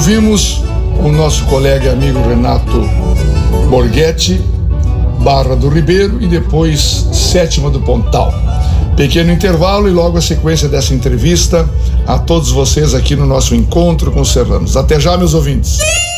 Ouvimos o nosso colega e amigo Renato Borghetti, Barra do Ribeiro e depois Sétima do Pontal. Pequeno intervalo e logo a sequência dessa entrevista a todos vocês aqui no nosso encontro com os serranos. Até já, meus ouvintes.